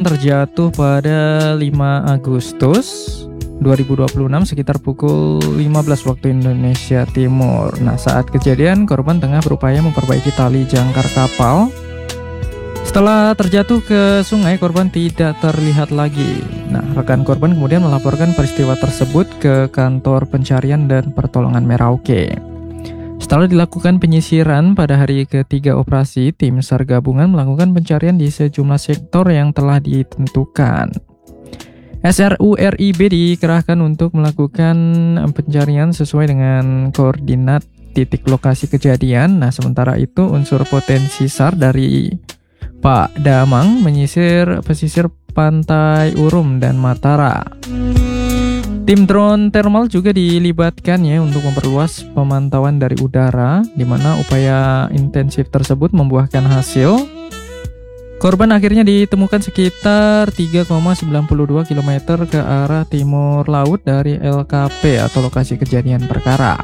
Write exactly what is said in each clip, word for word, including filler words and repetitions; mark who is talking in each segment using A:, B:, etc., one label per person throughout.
A: terjatuh pada lima Agustus dua ribu dua puluh enam sekitar pukul lima belas waktu Indonesia Timur. Nah, saat kejadian korban tengah berupaya memperbaiki tali jangkar kapal. Setelah terjatuh ke sungai, korban tidak terlihat lagi. Nah, rekan korban kemudian melaporkan peristiwa tersebut ke kantor pencarian dan pertolongan Merauke. Setelah dilakukan penyisiran pada hari ketiga operasi, tim SAR gabungan melakukan pencarian di sejumlah sektor yang telah ditentukan. S R U R I B dikerahkan untuk melakukan pencarian sesuai dengan koordinat titik lokasi kejadian. Nah, sementara itu unsur potensi SAR dari Pak Damang menyisir pesisir Pantai Urum dan Matara. Tim drone thermal juga dilibatkan ya untuk memperluas pemantauan dari udara, di mana upaya intensif tersebut membuahkan hasil. Korban akhirnya ditemukan sekitar tiga koma sembilan dua kilometer ke arah timur laut dari L K P atau lokasi kejadian perkara.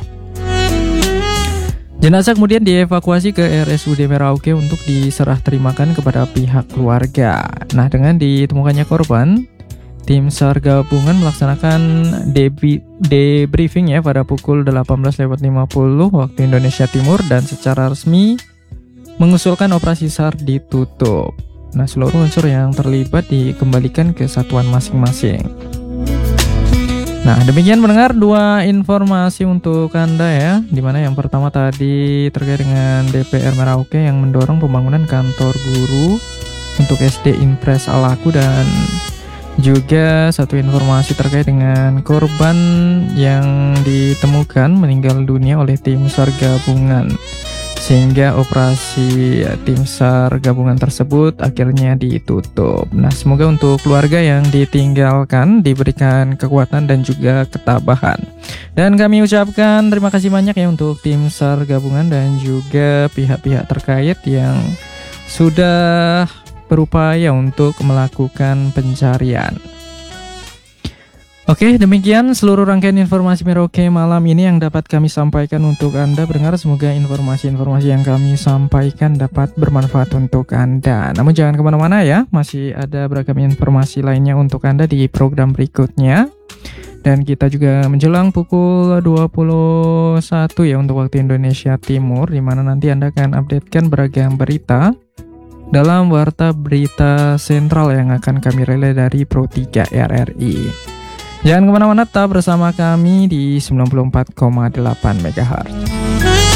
A: Jenazah kemudian dievakuasi ke R S U D Merauke untuk diserah terimakan kepada pihak keluarga. Nah, dengan ditemukannya korban, tim SAR gabungan melaksanakan debriefing ya pada pukul delapan belas lewat lima puluh waktu Indonesia Timur dan secara resmi mengusulkan operasi SAR ditutup. Nah, seluruh unsur yang terlibat dikembalikan ke satuan masing-masing. Nah, demikian mendengar dua informasi untuk Anda ya, dimana yang pertama tadi terkait dengan D P R Merauke yang mendorong pembangunan kantor guru untuk S D Impres Alaku, dan juga satu informasi terkait dengan korban yang ditemukan meninggal dunia oleh tim SAR gabungan, sehingga operasi tim SAR gabungan tersebut akhirnya ditutup. Nah, semoga untuk keluarga yang ditinggalkan diberikan kekuatan dan juga ketabahan. Dan kami ucapkan terima kasih banyak ya untuk tim SAR gabungan dan juga pihak-pihak terkait yang sudah berupaya untuk melakukan pencarian. Oke, demikian seluruh rangkaian informasi Merauke malam ini yang dapat kami sampaikan untuk Anda pendengar. Semoga informasi-informasi yang kami sampaikan dapat bermanfaat untuk Anda. Namun jangan kemana-mana ya, masih ada beragam informasi lainnya untuk Anda di program berikutnya. Dan kita juga menjelang pukul dua puluh satu ya untuk waktu Indonesia Timur, di mana nanti Anda akan updatekan beragam berita dalam Warta Berita Sentral yang akan kami relay dari Pro tiga R R I. Jangan kemana-mana, tetap bersama kami di sembilan puluh empat koma delapan megahertz.